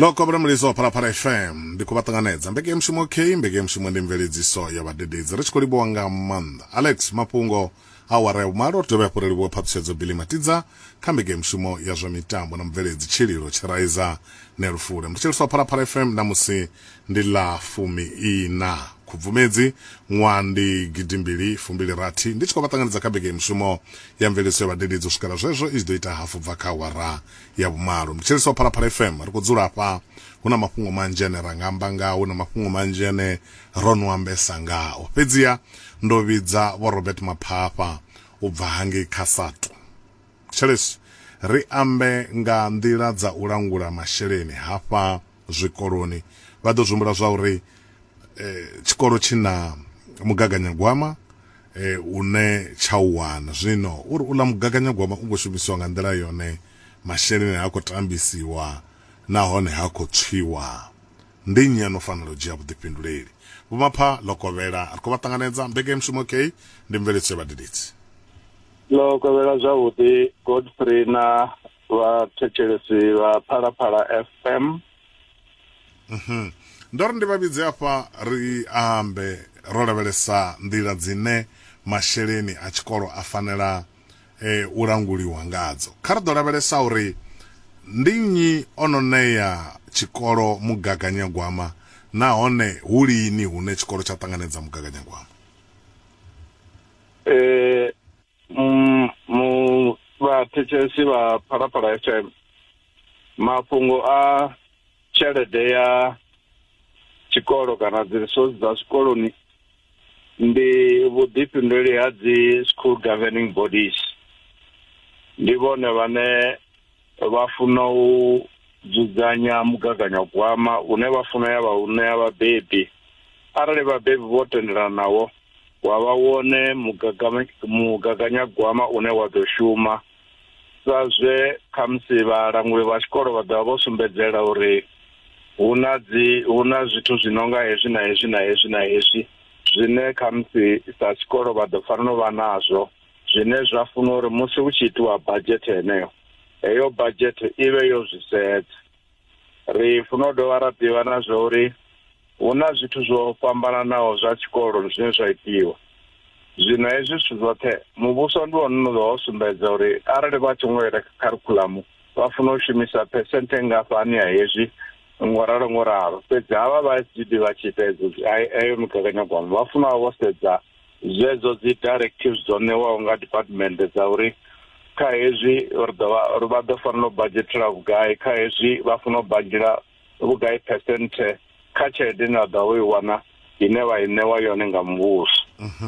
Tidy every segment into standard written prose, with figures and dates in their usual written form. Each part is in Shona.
Loko mlizo Parapara FM ndikubatanganedza mbeke mshimo K mbeke mshimo ndi mveledziso ya vadededzi richikoliwa nga manda Alex Mapungo awara umaro tobe poreliwa patsedzo Billy Matidza kambeke mshimo ya zwa mitambo na mveledzi chililo chiraiza nerufule mchiliso Parapara FM namusi ndila fumi ina kubvumedzi mwandi gidimbili fumbili rati ndichikobatanganedza kambeke mshimo ya mveledziso ya vadededzi usikala zvezvo izdoita hafu bvaka wara ya umaro mchiliso Parapara FM rikudzura pa una mapungo manjene rangambanga una mapungo manjene ronwambesa ngao pedzia ndovidza wa Robert Mapapa ubva hangi Kasatu Cheles ri ambe nga ndila dza ulangula masheleni hapa zwikoloni vado zvumbula zwa uri chikolo china mugaganyagwama une chauwana zvino uri ula mugaganyagwama ungoshumiswa nga ndila yone masheleni hako tambisiwa nahone hako tswiwa ndinya nofanelo jia vudipinduleli vumapha lokovela arikuvatanganedza mbeke mshumo K ndi mveledziso ya vadededzi lokovela zwavhuḓi Godfrey na vathetshelesi va Parapara FM. ndori ndi vhavhidze afha ri ambe ro lavhelesa nḓila dzine masheleni a tshikolo a fanela u languliwa ngadzo kha ri ḓo lavhelesa uri ndi nnyi ono ṋea tshikolo mugaganyagwama nahone hu lini hune tshikolo tsha ṱanganedza mugaganyagwama Vathetshelesi va Parapara FM mafhungo a tshelede ya tshikolo kana dzi resources dza tshikoloni ndi vhuḓifhinduleli ha dzi school governing bodies ndi vhone vhane vha funa u dzudzanya mugaganyagwama une vha funa ya vha une ya vhabebi arali vhabebi vho tendelana nawo wavha wone mugaganyagwama une wa ḓo shuma sa zwe khamusi vhalanguli vha tshikolo vha ḓovha vho sumbedzela uri huna zwithu zwinonga hezwi na hezwi na hezwi na hezwi zwine khamusi sa tshikolo vha ḓo fanela u vha nazwo zwine zwa funa uri musi hu tshi itiwa budget heneyo heyo budget ive yo zwisedza ri funa u dovha ra ḓivha na zwo uri huna zwithu zwo fhambananaho zwa tshikolo zwine zwa itiwa zwino hezwi zwithu zwoṱhe muvhuso ndi wone uno ḓo sumbedza uri arali vha tshi ṅwela kharikhuḽamu vha funa u shumisa phesenthe ngafhani ya hezwi ngoralo fhedzi havha vha SGB vha tshi fhedza eyo mugaganyagwama vha funa vho sedza zwedzo dzi directives dzo ṋewaho nga department dza uri kha hezwi ri vha ḓo fanela u budgetela vhugai kha hezwi vha funa u badzhela vhugai phesenthe kha tshelede ine vha ḓo i wana ine vha i ṋewa yone nga muvhuso.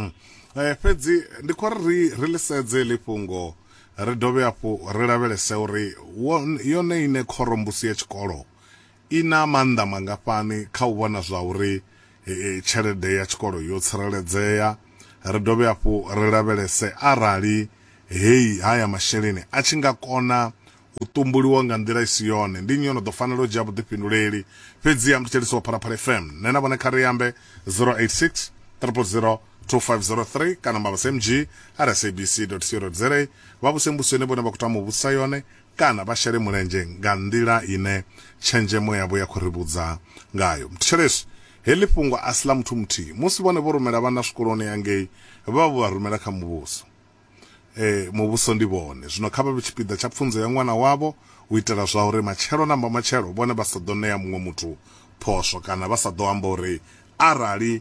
Fhedzi ndi khori ri lisedze ḽi fhungo ri dovhe hafhu ri lavhelese uri yone ine khorombusi ya tshikolo ina maanḓa mangafhani kha u vhona zwa uri tshelede ya tshikolo yo tsireledzea ri dovhe hafhu ri lavhelese arali haya masheleni a tshi nga kona u tumbuliwa nga nḓila isi yone ndi nnyi ono ḓo fanela u dzhia vhuḓifhinduleli fhedzi ya mthetshelesi wa Parapara FM nṋe na vhone kha ri ambe 086 000 2503 kana mabasa mg rsabc.co.za vhavusembusweni vhone vha khou tama u vhusa yone kana vha shele mulenzhe nga nḓila ine tshenzhemo yavho ya khou ri vhudza ngayo mthetshelesi heḽi fhungo a si ḽa muthu muthihi musi vhone vho rumela vhana zwikoloni hangei vha vho vha rumela kha muvhuso muvhuso ndi vhone zwino kha vha tshipiḓa tsha pfunzo ya ṅwana wavho u itela zwa uri matshelo na matshelo vhone vha sa ḓo ṋea muṅwe muthu phosho kana vha sa ḓo amba uri arali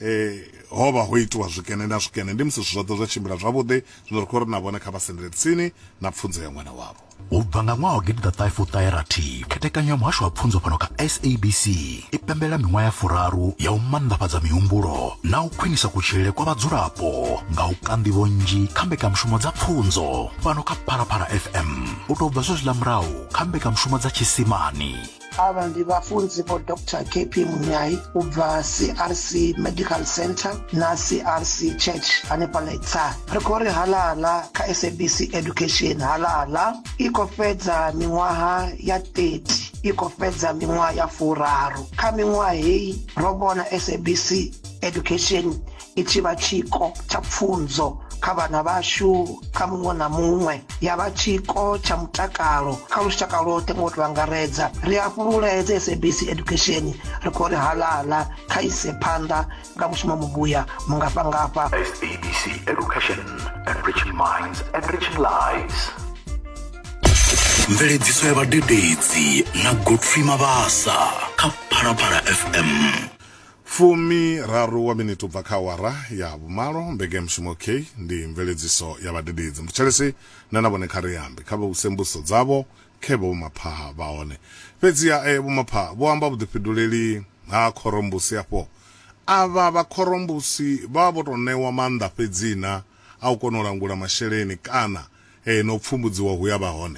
hovha ho itiwa zwikene na zwikene ndi musi zwithu zwoṱhe zwa tshimbila zwavhuḓi zwino ri khou ri na vhone kha vha sendele tsini na pfunzo ya ṅwana wavho u bva nga ṅwaha wa gidiḓaṱahefuṱahe khethekanyo ya muhasho wa pfunzo fhano kha SABC i pembela miṅwaha ya furaru ya u maanḓafhadza mihumbulo na u khwinisa kutshilele kwa vhadzulapo nga u ka nḓivho nnzhi kha mbekanyamushumo dza pfunzo fhano kha Parapara FM u tou bva zwezwiḽa murahu kha mbekanyamushumo dza tshisimani ava ndi vafunzi vo Dr. KP Munyai u bva CRC Medical Center na CRC Church hanefha Laitsani ri khou ri halahala kha SABC Education halahala i khou fhedza miṅwaha ya 30 i khou fhedza miṅwaha ya furaru kha miṅwaha heyi ro vhona SABC Education i tshi vha tshiko tsha pfunzo kha vhana vhashu kha muṅwe na muṅwe ya vha tshiko tsha mutakalo kha lushaka lwoṱhe ngo to angaredza. Ri a fhululedza SABC Education ri khou ri halala kha ise phanḓa nga mushumo muvhuya mungafhangafha. SABC Education, enriching minds, enriching lives. Mveledziso ya vhadededzi na Godfrey Mabasa kha Phalaphala FM. Fumi raru wa minute ubva kha awara ya vhumalo mbege mushumo K ndi mveledziso ya vhadededzi muthelesi na navhone kha ri yambe kha vhusembuso dzavho khevho mapha vhaone fhedzi ya vhumapha vho amba vhuḓifhinduleli ha khorombusi afho ava vha khorombusi vha vho to newa maanḓa fhedzi na a u kona u langula masheleni kana no pfumbudziwa hu ya vha hone.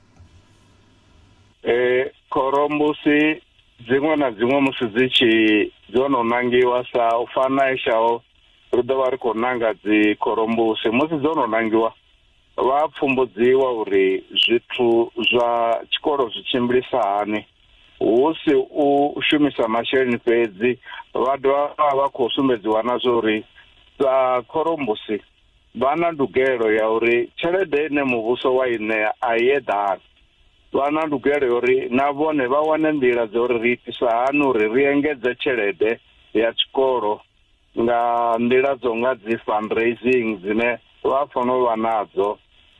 Khorombusi dziṅwe na dziṅwe musi dzo no nangiwa sa u fana ishaho ri ḓo vha ri khou nanga dzi khorombusi musi dzo no nangiwa vha pfumbudziwa uri zwithu zwa tshikolo zwi tshimbilisa hani hu si u shumisa masheleni fhedzi vha dovha vha khou sumbedziwa na zwo uri sa khorombusi vha na ndugelo ya uri tshelede ine muvhuso wa iṋea a i eḓani. Vha na ndugelo uri na vhone vha wane nḓila dza uri ri itisa hani uri ri engedze tshelede ya tshikolo nga nḓila dzo nga dzi fundraising dzine vha fanela u vha nadzo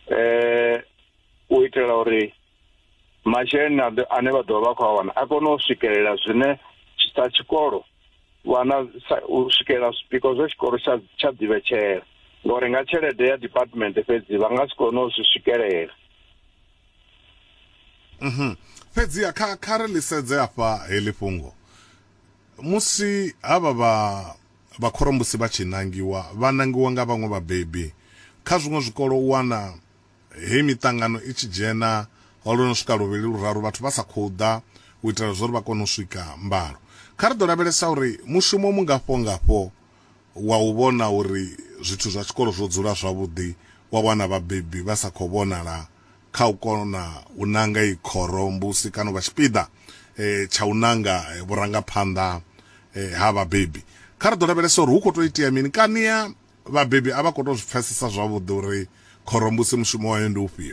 u itela uri masheleni ane vha ḓovha vha khou a wana a kone u swikelela zwine sa tshikolo wana u swikelela zwipiko zwa tshikolo tsha ḓivhetshela ngauri nga tshelede ya department fhedzi vha nga si kone u zwi swikelela. Fhedzi kha ri ḽisedze afha heḽi fhungo musi havha vha khorombusi vha tshi nangiwa vha nangiwa nga vhaṅwe vhabebi kha zwiṅwe zwikolo u wana hei miṱangano i tshi dzhena holo no swika luvhili luraru vhathu vha sa khou ḓa u itela zwo ri vha kone u swika mbalo. Kha ri ḓo lavhelesa uri mushumo mungafho wa u vhona uri zwithu zwa tshikolo zwo dzula zwavhuḓi wa wana vhabebi vha sa khou vhonala kha u kona u nanga i khorombusi kana vha tshipiḓa tsha u nanga vhurangaphanḓa ha vhabebi. Kha ri ḓo lavhelesa uri hu khou to itea mini kaniya vhabebi a vha khou to zwi pfesesa zwavhuḓi uri khorombusi mushumo wayo ndi ufhio.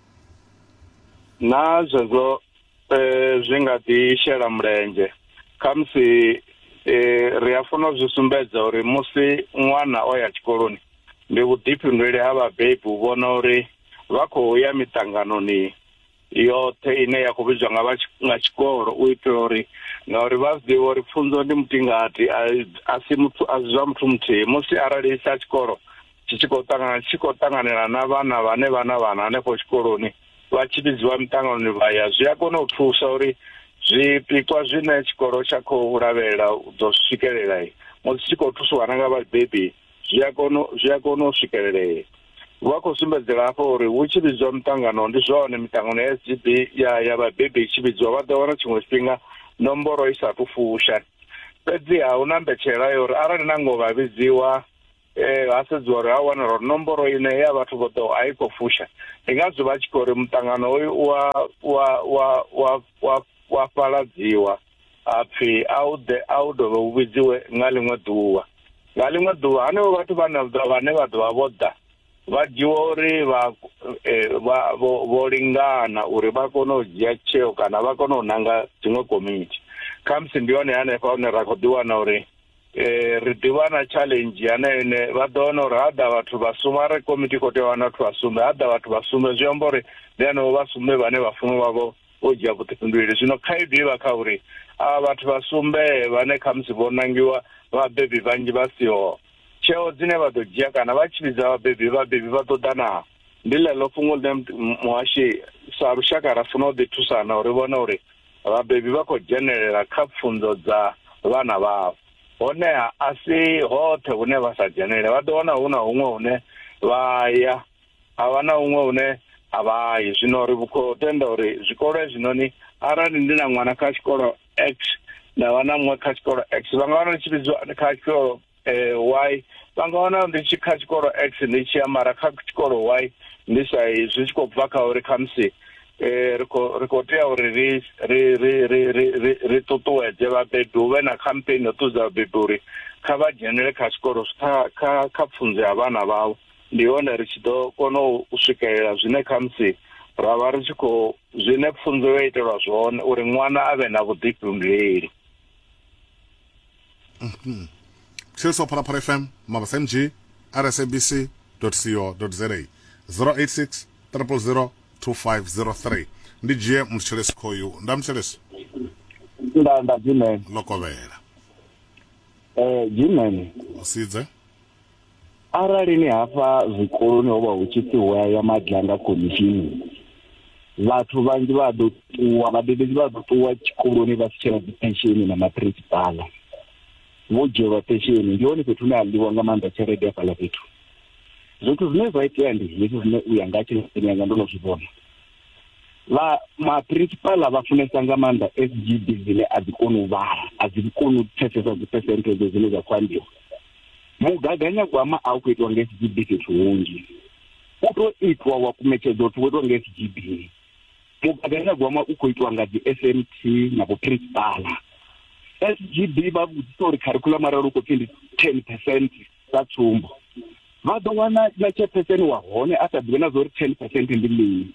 Na zwezwo zwi nga ḓi shela mulenzhe khamusi ri a funa zwi sumbedza uri musi ṅwana o ya tshikoloni ndi vhuḓifhinduleli ha vhabebi u vhona uri vha khou ya miṱanganoni yoṱhe ine ya khou vhidzwa nga tshikolo u itela uri ngauri vha zwiḓivha uri pfunzo ndi mutingati a si zwa muthu muthihi musi arali sa tshikolo tshi khou ṱanganela na vhana vhane vhana hanefho tshikoloni vha tshi vhidziwa miṱanganoni vha ya zwi a kona u thusa uri zwipikwa zwine tshikolo tsha khou lavhelela u ḓo swikelela musi tshi khou thusiwa na nga vhabebi zwi a kona u swikelelea. Vha khou sumbedzela hafho uri hu tshi vhidziwa miṱangano ndi zwone miṱangano ya SGB ya vhabebi i tshi vhidziwa vha ḓo wana tshiṅwe tshifhinga nomboro i sathu fusha fhedziha hu na mbetshelwa ya uri arali na ngo vha vhidziwa ha sedziwa uri ha wanala uri nomboro ine ya vhathu vho ḓo a i khou fusha ndi ngazwo vha tshi khou uri muṱangano hoyu wa fhaladziwa hapfi a u dovhe u vhidziwe nga ḽiṅwe ḓuvha hanevho vhathu vhane vha ḓovha vho ḓa vha dzhiwa uri vho lingana uri vha kone u dzhia tsheo kana vha kone u nanga dziṅwe komiti khamusi ndi yone hanefha hune ra khou ḓiwana uri ri ḓivha na challenge yaneyo ine vha ḓo wana uri ha ḓa vhathu vha sumbe arali komiti khou tea u wana vhathu vha sumbe ha ḓa vhathu vha sumbe zwi amba uri ndi hanevho vha sumbe vhane vha funa vhavho vho dzhia vhuḓifhinduleli. Zwino khaedu i vha kha uri a vhathu vha sumbe vhane khamusi vho nangiwa vhabebi vhanzhi vha siho tsheo dzine vha ḓo dzhia kana vha tshi vhidza vhabebi vha ḓo ḓa na ndi ḽeḽo fhungo ḽine muhashi sa lushaka ra funa u ḓi thusana uri vhona uri vhabebi vha khou dzhenelela kha pfunzo dza vhana vhavho honeha a si hoṱhe hune vha sa dzhenelele vha ḓo wana hu na huṅwe hune vha ya a vha na huṅwe hune a vha yi. Zwino ri khou tenda uri zwikolo hezwinoni arali ndi na ṅwana kha tshikolo X na vha na muṅwe kha tshikolo X vha nga wana ndi tshi vhidziwa kha tshikolo Y vha nga wana ndi tshi kha tshikolo X ndi tshi amara kha tshikolo Y ndi sa zwi tshi khou bva kha uri khamusi ri khou tea uri ri ṱuṱuwedze vhabebi hu vhe na campaign yo ṱuṱuwedza vhabebi uri kha vha dzhenele kha tshikolo kha pfunzo ya vhana vhavho ndi hone ri tshi ḓo kona u swikelela zwine khamusi ra vha ri tshi khou zwine pfunzo yo itelwa zwone uri ṅwana a vhe na vhuḓifhinduleli. Cheers of Parapara FM, Mabas MG, rsabc.co.za, 086 000 2503. Ndi GM Mcheles Koyu, nda Mcheles. Nda Jimen. Lokovela. Jimen. Osidze. Arali ni hafha zwikoloni ho vha hu tshi pfi ya Madlanga Commission. Vhathu vanzhi vha ḓo ṱuwa, vhadededzi vha ḓo ṱuwa tshikoloni vha si tshena dzi pension na maprincipal. Vho dzhielwa pension, ndi hone fhethu hune ha ḽiwa nga maanḓa tshelede hafhaḽa fhethu. Zwithu zwine zwa itea ndi hezwi zwine u ya nga tshelede yanga ndo no zwi vhona. Maprincipal vha funesa nga maanḓa SGB dzine a dzi koni u vhala, a dzi koni u pfesesa dzi percentage dzine dza khou ambiwa. Mugaganyagwama a u khou itiwa nga SGB fhethu hunzhi. U tou itwa wa kumetshedza u itiwa nga SGB. Mugaganyagwama u khou itiwa nga dzi SMT na vhuprincipal. SGB vha vhudzisa uri curriculum arali u khou pfi ndi 10% sa tsumbo. Vha ḓo wana na chairperson wa hone a sa ḓivhe na zwa uri 10% ndi mini.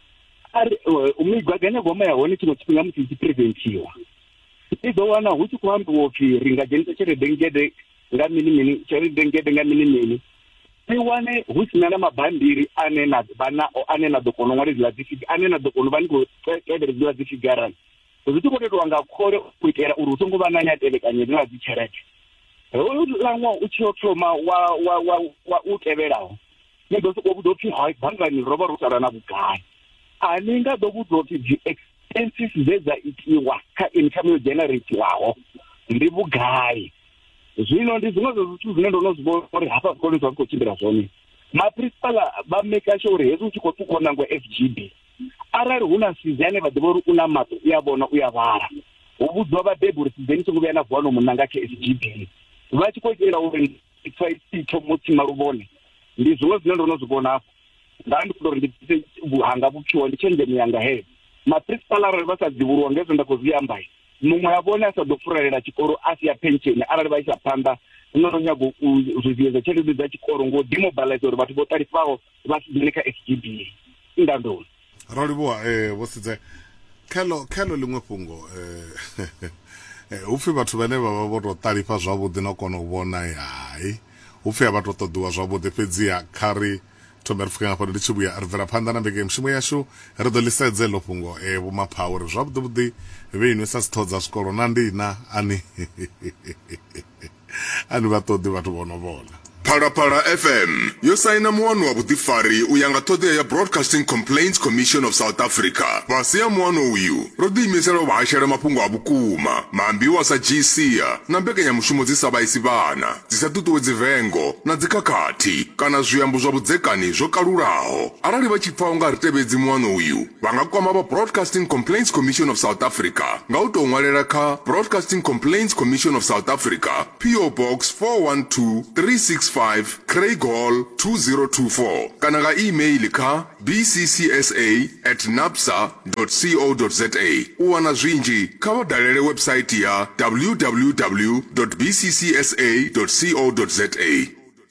Migaganyagwama ya hone tshiṅwe tshifhinga musi tshi preventiwa. I ḓo wana hu tshi khou ambiwa upfi ri nga dzhenisa tshelede ngede nga mini, tshelede ngede nga mini. I wane hu sina na mabambiri ane na ḓo kona u ṅwalidziwa dzi figure, ane na ḓo kona u vha ni khou tevheledziwa dzi figurani. Zwi tshi khou tou nga khore u itela uri hu songo vha na nyatelekanyo na dzi tshelede. Hoyu ṅwaha u tshi yo thoma wa u tevhelaho, ni ḓo sokou vhudzwa upfi hai banngani ro vha ro sala na vhugai. A ni nga ḓo vhudzwa upfi dzi expenses dze dza itiwa kha income yo generatiwaho ndi vhugai. Zwino ndi zwiṅwe zwa zwithu zwine ndo no zwi vhona uri hafha zwikoloni zwa khou tshimbila zwone. Maprincipal vha make sure uri hezwi u tshi khou ṱukhwa nangwa SGB, arali hu na sizi ane vha ḓivha uri u na maṱo u ya vhona u ya vhala, hu vhudziwa vhabebi uri sizeni songo vhuya na vuwa no munanga kha SGB. Vha tshi khou itela uri itsho mutsima luvhone. Ndi zwiṅwe zwine ndo no zwi vhona hafho. Nda ndi khou uri ndi vhuhanga vhupfiwa ndi tshenzhemo yanga heyo. Maprincipal arali vha sa ḓivhuluwa ngezwo nda khou zwi amba, muṅwe ya vhone a sa ḓo furelela tshikolo a si ya pension arali vha isa phanḓa no nyaga u zwidziedza tshelede dza tshikolo ngo demobilize uri vhathu vho ṱalifaho vha si dzhene kha SGB. Ndandoni Rolivhuwa vho Sidze khelo ḽiṅwe fhungo upfi vhathu vhane vha vha vho tou ṱalifa zwavhuḓi no kona u vhona hai upfi a vha tou ṱoḓiwa zwavhuḓi fhedziha kha ri thome ri fika hafho ndi tshi vhuya ri bvela phanḓa na mbeke mushumo yashu ri ḓo ḽisedza ḽo fhungo vho mapha uri zwavhuḓi vhe inwi sa sitho dza zwikolo na ndina ani vha ṱoḓi vhathu vho no vhona. Parapara FM yo saina muwano wa vhuḓifari u ya nga ṱhoḓea ya Broadcasting Complaints Commission of South Africa. Fhasi ya muwano uyu ro ḓiimisela u vhashela mafhungo a vhukuma, maambiwa sa GCA na mbekanyamushumo dzi sa vhaisi vhana, dzi sa ṱuṱuwedzi vengo na dzikhakhathi kana zwiambo zwa vhudzekani zwo kalulaho. Arali vha tshi pfa u nga ri tevhedzi muwano uyu, vha nga kwama vha Broadcasting Complaints Commission of South Africa nga u tou ṅwalela kha Broadcasting Complaints Commission of South Africa, PO Box 412365 Craig Hall 2024 kana ga email ka bccsa@napsa.co.za. U wana zwinzhi kha vha dalele website ya www.bccsa.co.za.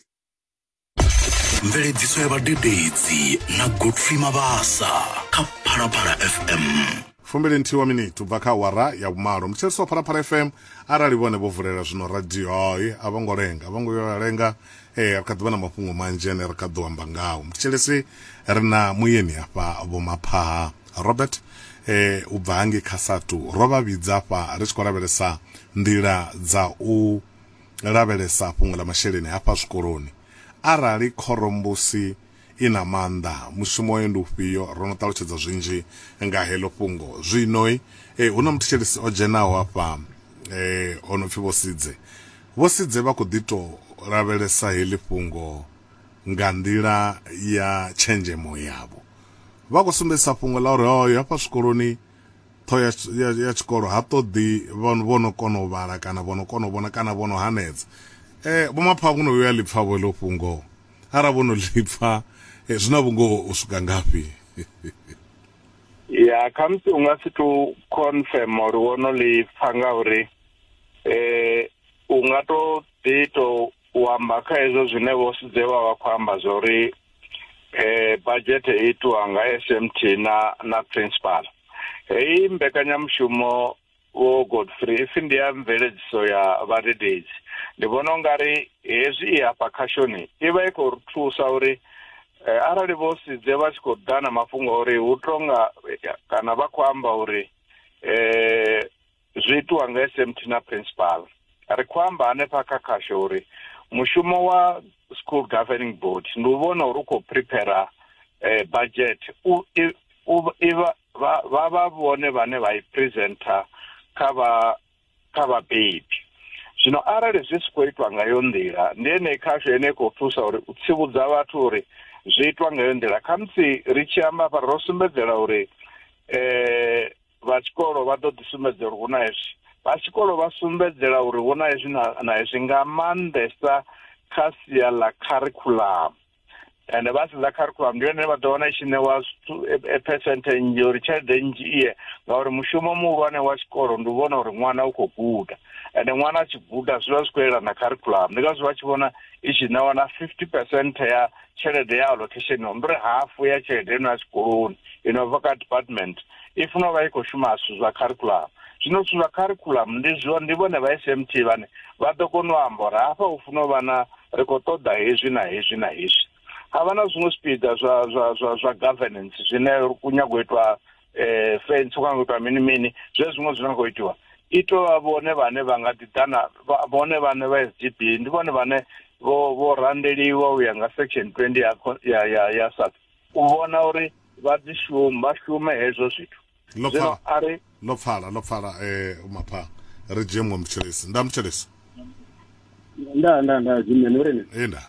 Mveledziso ya vhadededzi na Godfrey Mabasa kha Parapara FM. 12 ubva kha awara ya vhumalo mthetsho wa Parapara FM. Arali vhone vho vulela zwino radio a vho ngo yo lenga ri kha ḓivha na mafhungo manzhi ane ri kha ḓo amba ngawo. Mthetshelesi ri na muyeni hafha vho mapha Robert ubva hangi kha Satu ro vha vhidza hafha ri tshi khou lavhelesa nḓila dza u lavhelesa fhungo la masheleni hafha zwikoloni. Arali khorombusi ina maanḓa mushumo wayo ndi ufhio, ro no ṱalutshedza zwinzhi nga heḽo fhungo. Zwino hu na muthetshelesi o dzhenaho hafha ono pfi Vho Sidze vha khou ḓi tou lavhelesa heḽi fhungo nga nḓila ya tshenzhemo yavho. Vha khou sumbedzisa fhungo ḽa uri hafha zwikoloni ṱho ya tshikolo ha ṱoḓi vho no kona u vhala kana vho no kona u vhona kana vho no hanedza. Vho mapha vho no vhuya ḽipfa vho heḽo fhungo, arali vho no ḽipfa zwina vhungoho u swika ngafhi? Ya khamusi u nga si tu confirm uri wo no ḽipfa nga uri u nga to ḓi to u amba kha hezwo zwine vho Sidzewa vha khou amba zwori budget itwa nga SMT na principal. Hei mbekanyamushumo wo Godfrey ifindi ya mveledziso ya vhadededzi. Ndi vhona ungari hezwi i hafha khashoni ivha i khou thusa uri arali vho Sidze vha tshi khou ḓana mafhungo uri hu tonga kana vha khou amba uri zwi itiwa nga SMT na principal. Ri khou amba hanefha kha khasho uri mushumo wa school governing board ndi u vhona uri u khou prepare budget vha vhone vhane vha i presenter kha vhabebi. Zwino arali zwi si khou itwa nga yo nḓila ndi ene khasho ene khou thusa uri u tsivhudza vhathu uri zwi itwa nga yo nḓila. Khamusi ri tshi amba fha ro sumbedzela uri vha tshikolo vha ḓo ḓi sumbedzela uri hu na hezwi, vha tshikolo vha sumbedzela uri hu na hezwi na hezwi nga maanḓesa kha sia ḽa curriculum. And vha sedza curriculum ndi yone vha ḓo wana i tshi ṋewa phesenthe nnzhi uri tshelede nnzhi iye ngauri mushumo muhulwane wa tshikolo ndi u vhona uri ṅwana u khou guda, ende ṅwana a tshi guda zwi vha zwi khou yelana na curriculum. Ndi ngazwo vha tshi vhona i tshi ṋewa na 50% ya tshelede ya allocation, ndi uri hafu ya tshelede ino ya tshikoloni ino bva kha department i funa u vha i khou shuma zwithu zwa curriculum. Zwino zwithu zwa curriculum ndi vhone vha SMT vhane vha ḓo kona u amba uri hafha hu funa u vha na ri khou ṱoḓa hezwi na hezwi na hezwi. Havha na zwiṅwe zwipiḓa zwa governance zwine ku nyago u itwa fence ku nyago u itwa mini zwiṅwe zwine khou itiwa ito vhone vhane vha nga ḓiḓana vhone vhane vha SGB ndi vhone vhane vho randeliwa u ya nga section 20 ya SAP u vhona uri vha shume hezwo zwithu. Lo pfala umapha ri dzhie muṅwe mutshilisi nda mutshilisi nda dzimene uri nda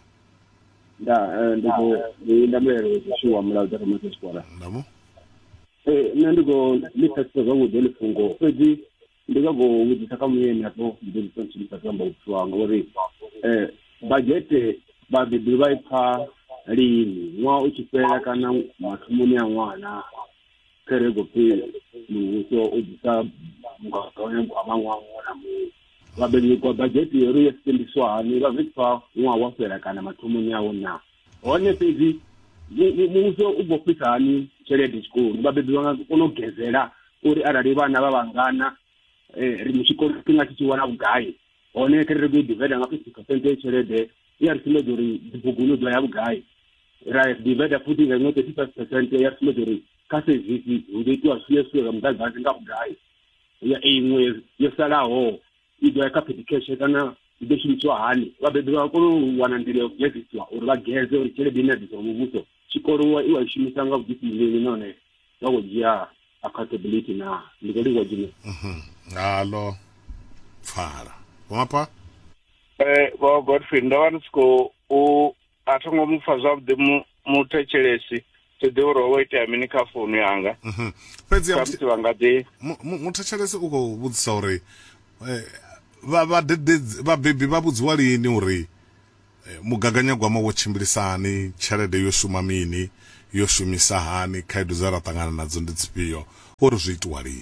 nda mulelo zwishuwa mulaudza kha matshikwara ndamo nṋe ndi khou lifhesesa zwavhuḓi ḽi fhungo fhedzi ndi nga khou vhudzisa kha muyeni afho ndi sontsumisa kamba vhuthu wanga uri badzhete vhabebi vha ipfa lini ṅwaha u tshi fhela kana mathomoni a ṅwana kherego phi muvhuso u bvisa mugaganyagwama ṅwaha muṅwe na muṅwe. Vhabebi kwa badzhete yori yo sendiswa hani vha zwi pfa ṅwaha wa fhela kana mathomoni awo na hone fhedzi muvhuso u khou fhisa hani tshelede tshikoloni. Vhabebi vha nga kona u gezela uri arali vhana vha vhangana ri muxikolo tshifhinga tshi tshi wana vhugai hone kha ri khou divida nga 50% ya tshelede i ri sumbedza uri dzibuguni ḓo ya vhugai, ra divida futhi nga iṅwe 35% ya ri sumbedza uri kha sevisi hu ḓo itiwa zwifhio nga mudagasi nga vhugai, ya iṅwe yo salaho i ḓo ya kha petication kana i ḓo shumisiwa hani. Vhabebi vha kona u wana nḓila ya u gezisiwa uri vha geze uri tshelede ine ya ḓiswa muvhuso tshikolo i wa i shumisa nga vhuḓifhinduleli nahone vha khou dzhia accountability na ndi khou livhuwa dzine halo pfala umapha vho Godfrey ndo vha ndi tshi khou a thongo mupfa zwavhuḓi muthetshelesi ṱoḓi uri ho itea mini kha founu yanga fhedzi khamusi vha nga ḓi muthetshelesi u khou vhudzisa uri vhabebi vha vhudziwa lini uri mugaganyagwama wo tshimbilisa hani, tshelede yo shuma mini, yo shumisa hani, khaedu dza ra ṱangana nadzo ndi dzifhio, uri zwi itiwa lini?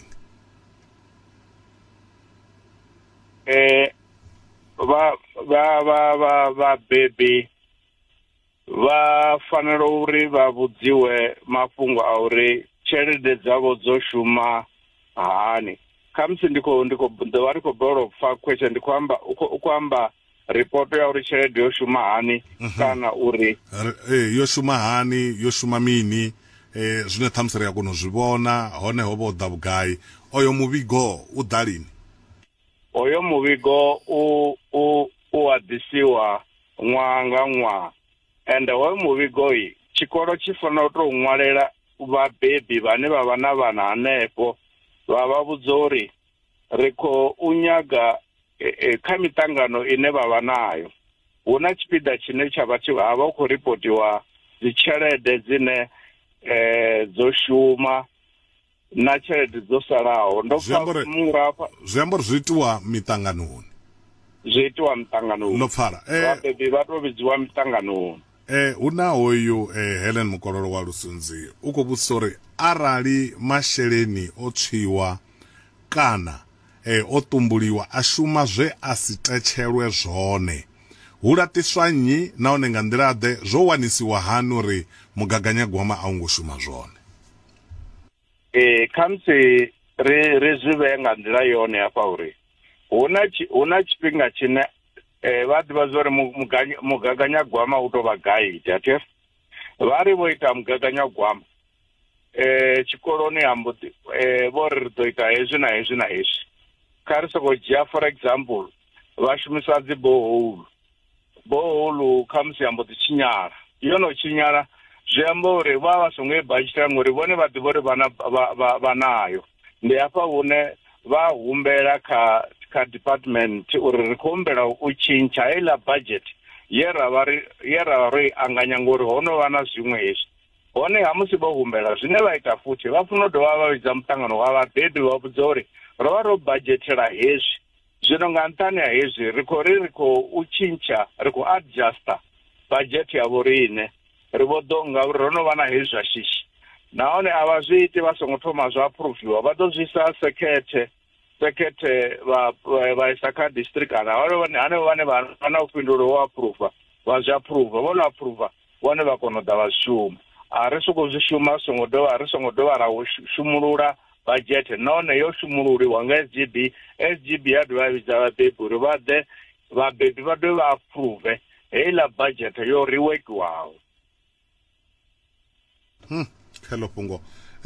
Vhabebi vha fanela uri vha vhudziwe mafhungo a uri tshelede dzavho dzo shuma hani. Khamusi ndi khou balelwa u pfa question ndi khou amba report ya uri tshelede yo shuma hani kana uri yo shuma hani, yo shuma mini, zwine ṱhamusi ri a kona u zwi vhona hone ho vha u ḓa vhugai, oyo muvhigo u ḓa lini? Oyo muvhigo u a ḓisiwa ṅwaha nga ṅwaha, ende hoyo muvhigo tshikolo tshi fanela u tou ṅwalela vhabebi vhane vha vha na vhana hanefho vha vha vhudza uri ri khou nyaga kha miṱangano ine vha vha nayo hu na tshipiḓa tshine tsha vha ha vha hu khou ripotiwa dzitshelede dzine dzo shuma na tshelede dzo salaho. Ndo pfa murafha zwi amba uri zwi itiwa miṱanganoni, ndo pfala vhabebi vha tou vhidziwa miṱanganoni. Hu na hoyu Helen Mukololo wa Lusunzi u khou vhudzisa uri arali masheleni o tswiwa kana o tumbuliwa a shuma zwe a si tetshelwe zwone, hu latiswa nnyi nahone nga nḓila ḓe zwo wanisiwa hani uri mugaganyagwama a ungo shuma zwone? Khamusi ri zwi vhee nga nḓila yone hafha uri huna tshifhinga tshine vha ḓivha zwa uri mugaganyagwama u tou vha gaidi ati vha ri vho ita mugaganyagwama tshikoloni hamboḓi vho ri ri ḓo ita hezwi na hezwi na hezwi. Kha ri sokou dzhia for example vha shumisa dzi boholu khamusi hamboḓi tshinyala, yo no tshinyala zwi amba uri vha songo i badzhetela ngori vhone vha ḓivha uri vha nayo. Ndi hafha hune vha humbela kha department uri ri khou humbela u tshintsha heiḽa budget ye ra vha ro i anganya ngori ho no vha na zwiṅwe hezwi. Hone ha musi vho humbela zwine vha ita futhi vha funa u dovha vha vhidza muṱangano wa vhabebi vha vhudza uri ro vha ro budgetela hezwi, zwino nga nṱhani ha hezwi ri khou tshintsha, ri khou adjusta budget ya vho riṋe ri vho ḓo ngauri ro no vha na hezwi zwa shishi. Nahone a vha zwi iti vha songo thoma zwa aphuruviwa, vha ḓo zwi isa sekhethe vha isa kha district hanevho vhane vha na vhufhinduleli ho aphuruva vha zwi aphuruva, vho no aphuruva vhone vha kona u ḓa vha shuma. A ri sokou zwi shuma ri songo dovha ra shumulula budget nahone yo shumululiwa nga SGB ya dovha vhidza vhabebi uri vha ḓe vhabebi vha dovhe vha aphuruve heiḽa budget yo riwekiwaho. Hello Pungo.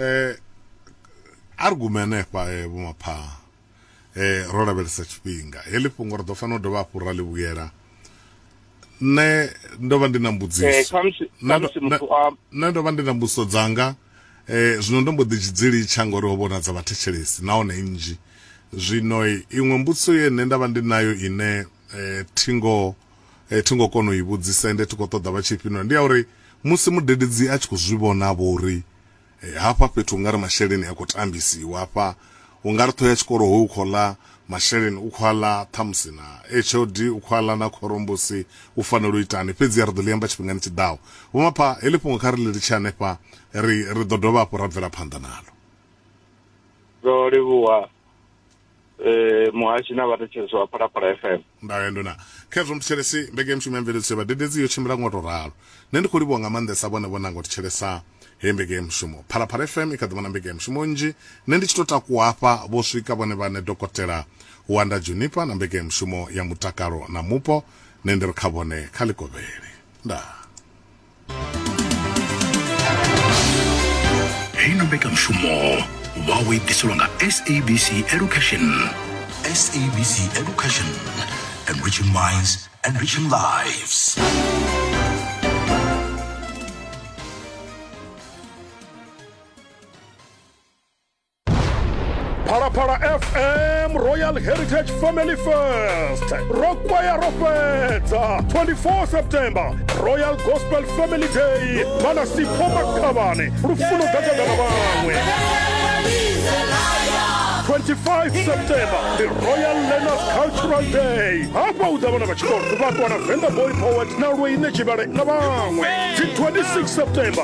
Argumene pa vhumapha ro lavhelesa tshifhinga heḽi fhungo ri ḓo fanela u dovha hafhu ra ḽi vhuyela. Nṋe ndo vha ndi na mbudziso nṋe ndo vha ndi na mbudziso dzanga zwino ndo mbo ḓi dzi litsha ngori ho vhona dza vhathetshelesi nahone nnzhi. Zwino iṅwe mbudziso ye nṋe nda vha ndi nayo ine thingo kona u i vhudzisa ende thi khou ṱoḓa vha tshifhino ndi ya uri musi mudededzi a tshi khou zwi vhona vho uri hafha fhethu ungari masheleni a khou tambisiwa hafha, ungari ṱho ya tshikolo ho u khou ḽa masheleni u khou ḽa ṱhamusi na HOD u khou ḽa na khorombosi u fanela u itani fhedzi ri ḓo ḽi amba tshifhingani tshiḓaho. Vhumapha heḽi fhungo kha ri ḽi litshe hanefha ri ḓo dovha hafhu ra bvela phanḓa nalo. Ro livhuwa muhashi na vhathetshelesi wa Phalaphala FM. Ndawendo na khezwo mthetshelesi mbege mshumi ya mveledziso vhadededzi yo tshimbila ngo to ralo. Nṋe ndi khou livhuwa nga maanḓesa vhone vhona ngo thetshelesa he mbege ya mushumo. Phalaphala FM i kha ḓi vha na mbege ya mushumo nnzhi. Nṋe ndi tshi to takuwa hafha vho swika vhone vhane dokotela Wanda Juniper na mbege ya mushumo ya mutakalo na mupo. Nṋe ndi ri kha vhone kha Ḽikovhele. Ndaa. Hei na mbege ya mushumo wawe ḓiselwa nga SABC Education. SABC Education, enriching minds, enriching lives. Phalaphala FM Royal Heritage Family First. Rokwaya Ropetsa 24 September Royal Gospel Family Day. Mana Sipho Makhabane Rufuno Gagagana bangwe. 25 September, the Royal Learners Cultural Day. Hapa udabona bachikoro, kubakwa na Venda Boy Poet na Rwine Chibare na bangwe. 26 September,